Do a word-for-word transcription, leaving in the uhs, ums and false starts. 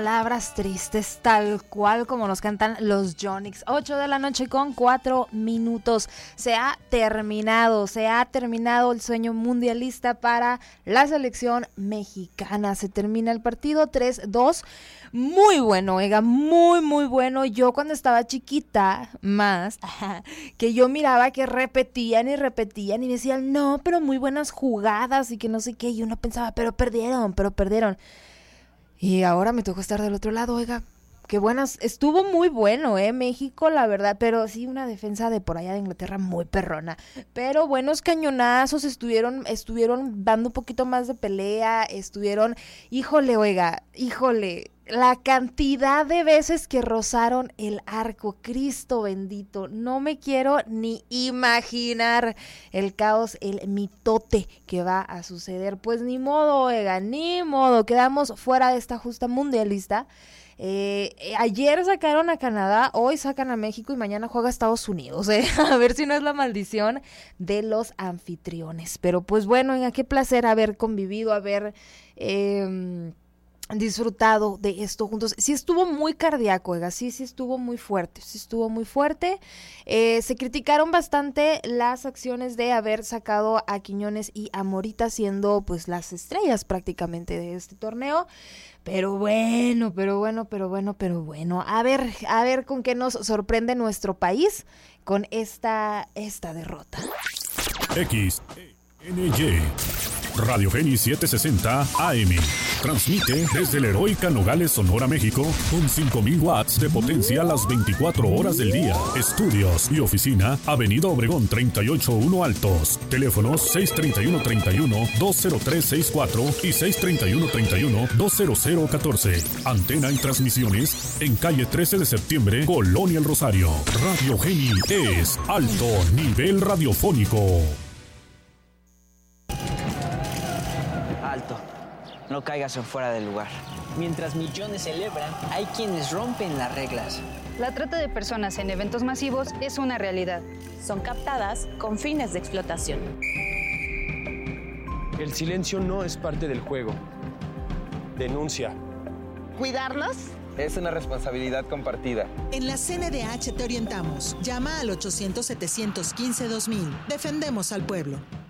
Palabras tristes, tal cual como nos cantan los Yonix. ocho de la noche con cuatro minutos. Se ha terminado, se ha terminado el sueño mundialista para la selección mexicana. Se termina el partido tres dos. Muy bueno, oiga, muy, muy bueno. Yo cuando estaba chiquita, más, que yo miraba que repetían y repetían y decían, no, pero muy buenas jugadas y que no sé qué. Y uno pensaba, pero perdieron, pero perdieron. Y ahora me tocó estar del otro lado, oiga, qué buenas, estuvo muy bueno, eh, México, la verdad, pero sí una defensa de por allá de Inglaterra muy perrona, pero buenos cañonazos, estuvieron, estuvieron dando un poquito más de pelea, estuvieron, híjole, oiga, híjole, la cantidad de veces que rozaron el arco, Cristo bendito, no me quiero ni imaginar el caos, el mitote que va a suceder. Pues ni modo, oiga, ni modo, quedamos fuera de esta justa mundialista. Eh, eh, ayer sacaron a Canadá, hoy sacan a México y mañana juega Estados Unidos, eh. A ver si no es la maldición de los anfitriones. Pero pues bueno, oiga, qué placer haber convivido, haber... Eh, disfrutado de esto juntos. Sí estuvo muy cardíaco, oiga, sí, sí estuvo muy fuerte, sí estuvo muy fuerte. Eh, se criticaron bastante las acciones de haber sacado a Quiñones y a Morita siendo pues las estrellas prácticamente de este torneo. Pero bueno, pero bueno, pero bueno, pero bueno. A ver, a ver con qué nos sorprende nuestro país con esta, esta derrota. X, N Y, Radio Fénix setecientos sesenta A M. Transmite desde la heroica Nogales, Sonora, México, con cinco mil watts de potencia las veinticuatro horas del día. Estudios y oficina, Avenida Obregón treinta y ocho uno Altos. Teléfonos seis treinta y uno treinta y uno dos cero tres seis cuatro y seis treinta y uno treinta y uno dos cero cero catorce. Antena y transmisiones en calle trece de septiembre, Colonia El Rosario. Radio Geni es alto nivel radiofónico. Alto. No caigas en fuera del lugar. Mientras millones celebran, hay quienes rompen las reglas. La trata de personas en eventos masivos es una realidad. Son captadas con fines de explotación. El silencio no es parte del juego. Denuncia. ¿Cuidarnos? Es una responsabilidad compartida. En la C N D H te orientamos. Llama al ochocientos, setecientos quince, dos mil. Defendemos al pueblo.